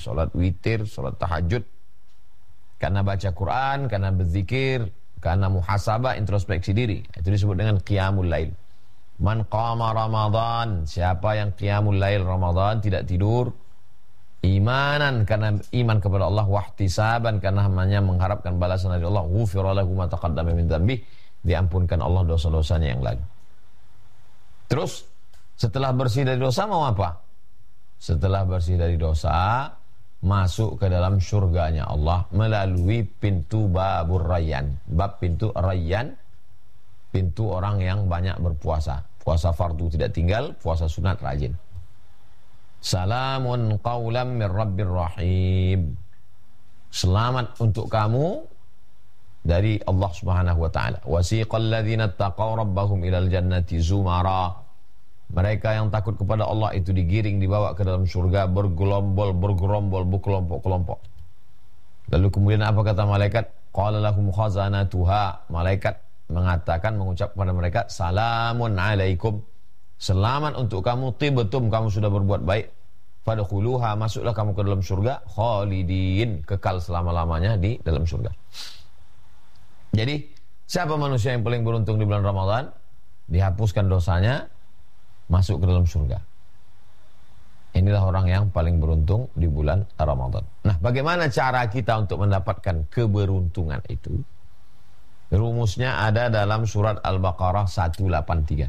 salat witir, salat tahajud, karena baca Quran, karena berzikir, karena muhasabah, introspeksi diri. Itu disebut dengan qiyamul lail. Man qama Ramadan, siapa yang qiyamul lail Ramadan, tidak tidur, imanan, karena iman kepada Allah, wahtisaban, karena hanya mengharapkan balasan dari Allah, ghufira lahu ma taqaddama min dzambih, diampunkan Allah dosa-dosanya yang lalu. Terus setelah bersih dari dosa mau apa? Setelah bersih dari dosa, masuk ke dalam surganya Allah melalui pintu babur rayyan. Bab pintu rayyan, pintu orang yang banyak berpuasa. Puasa fardu tidak tinggal, puasa sunat rajin. Salamun qawlam min rabbir rahim. Selamat untuk kamu dari Allah Subhanahu wa taala. Wasiqal ladzina taqaw rabbahum ilal jannati zumara. Mereka yang takut kepada Allah itu digiring, dibawa ke dalam surga bergerombol, berkelompok-kelompok. Lalu kemudian apa kata malaikat? Qala lahum khazanatuha. Malaikat mengatakan, mengucap kepada mereka, salamun alaikum. Selamat untuk kamu, tibtum, kamu sudah berbuat baik. Fadkhuluha, masuklah kamu ke dalam surga, khalidin, kekal selama-lamanya di dalam surga. Jadi, siapa manusia yang paling beruntung di bulan Ramadan? Dihapuskan dosanya, masuk ke dalam surga. Inilah orang yang paling beruntung di bulan Ramadan. Nah, bagaimana cara kita untuk mendapatkan keberuntungan itu? Rumusnya ada dalam surat Al-Baqarah 183.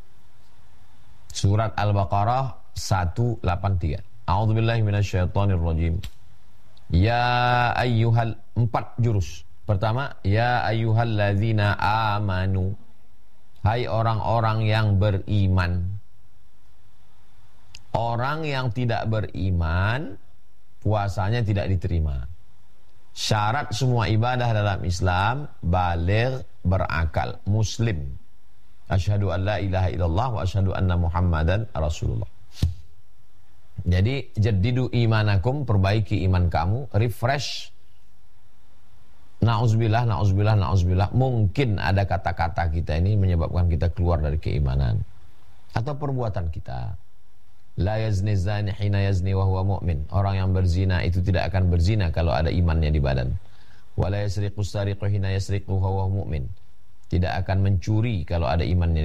Surat Al-Baqarah 183. A'udzubillahi minasyaitonirrajim. Ya ayyuhal, 4 jurus. Pertama, ya ayyuhalladzina amanu. Hai orang-orang yang beriman. Orang yang tidak beriman, puasanya tidak diterima. Syarat semua ibadah dalam Islam, baligh, berakal, muslim. Asyhadu an la ilaha illallah wa asyhadu anna Muhammadan Rasulullah. Jadi, jaddidu imanakum, perbaiki iman kamu, refresh. Na'udzubillah, na'udzubillah, na'udzubillah. Mungkin ada kata-kata kita ini menyebabkan kita keluar dari keimanan. Atau perbuatan kita. La yazni zani hina yazni wa huwa mu'min. Orang yang berzina itu tidak akan berzina kalau ada imannya di badan. Wa la yasriqu sariqu hina yasriqu wa huwa mu'min. Tidak akan mencuri kalau ada imannya